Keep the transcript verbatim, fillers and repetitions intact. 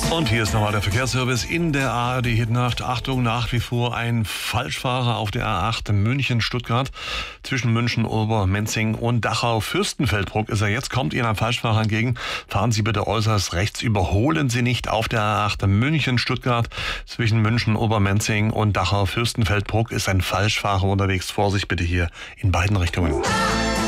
Und hier ist nochmal der Verkehrsservice in der A R D-Hitnacht. Achtung, nach wie vor ein Falschfahrer auf der A acht München-Stuttgart. Zwischen München, Obermenzing und Dachau-Fürstenfeldbruck ist er jetzt. Kommt Ihnen ein Falschfahrer entgegen, fahren Sie bitte äußerst rechts. Überholen Sie nicht auf der A acht München-Stuttgart. Zwischen München, Obermenzing und Dachau-Fürstenfeldbruck ist ein Falschfahrer unterwegs. Vorsicht bitte hier in beiden Richtungen.